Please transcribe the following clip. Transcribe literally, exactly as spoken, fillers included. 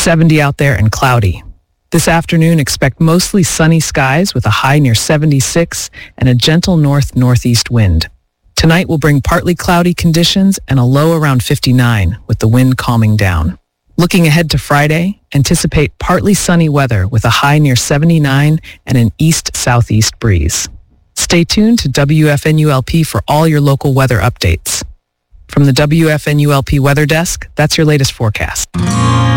seventy out there and cloudy. This afternoon, expect mostly sunny skies with a high near seventy-six and a gentle north-northeast wind. Tonight will bring partly cloudy conditions and a low around fifty-nine, with the wind calming down. Looking ahead to Friday, anticipate partly sunny weather with a high near seventy-nine and an east-southeast breeze. Stay tuned to W F N U L P for all your local weather updates. From the W F N U L P Weather Desk, that's your latest forecast.